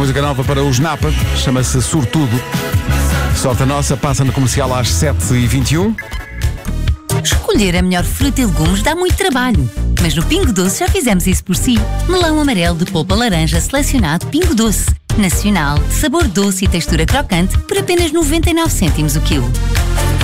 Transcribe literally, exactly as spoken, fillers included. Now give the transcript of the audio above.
música nova para os Napa, chama-se Sortudo. Sorte a nossa, passa no comercial às sete e vinte e um. Escolher a melhor fruta e legumes dá muito trabalho, mas no Pingo Doce já fizemos isso por si. Melão amarelo de polpa laranja selecionado Pingo Doce. Nacional, de sabor doce e textura crocante por apenas noventa e nove cêntimos o quilo.